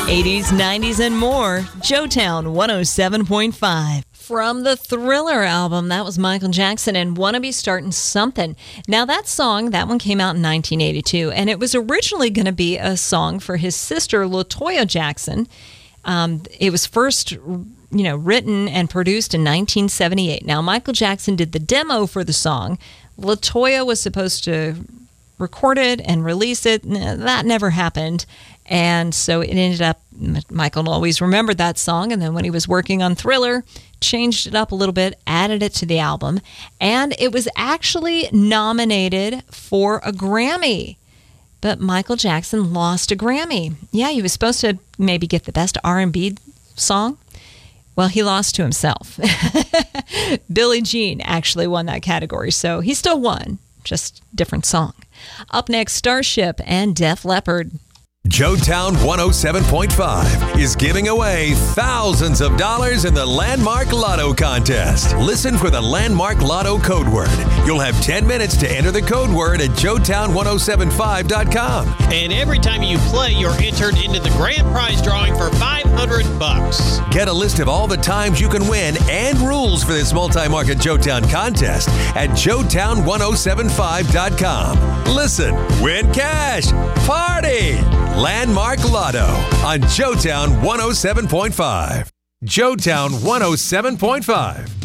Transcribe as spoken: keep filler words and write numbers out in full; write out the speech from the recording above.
eighties, nineties, and more. Joetown one oh seven point five. From the Thriller album, that was Michael Jackson and Wanna Be Startin' Something. Now that song, that one came out in nineteen eighty-two, and it was originally going to be a song for his sister, LaToya Jackson. Um, it was first, you know, written and produced in nineteen seventy-eight. Now Michael Jackson did the demo for the song. LaToya was supposed to record it and release it. That never happened. And so it ended up, Michael always remembered that song, and then when he was working on Thriller, changed it up a little bit, added it to the album, and it was actually nominated for a Grammy. But Michael Jackson lost a Grammy. Yeah, he was supposed to maybe get the best R and B song. Well, he lost to himself. Billie Jean actually won that category, so he still won, just different song. Up next, Starship and Def Leppard. Joetown one oh seven point five is giving away thousands of dollars in the Landmark Lotto contest. Listen for the Landmark Lotto code word. You'll have ten minutes to enter the code word at joetown ten seventy-five dot com. And every time you play, you're entered into the grand prize drawing for five hundred bucks. Get a list of all the times you can win and rules for this multi-market Joetown contest at joetown ten seventy-five dot com. Listen, win cash, party! Landmark Lotto on Joetown one oh seven point five. Joetown one oh seven point five.